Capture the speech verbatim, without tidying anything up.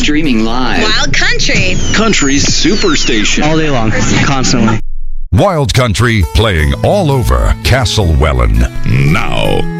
Streaming live. Wild Country. Country's superstation. All day long, constantly. Wild Country playing all over Castle Welland. Now.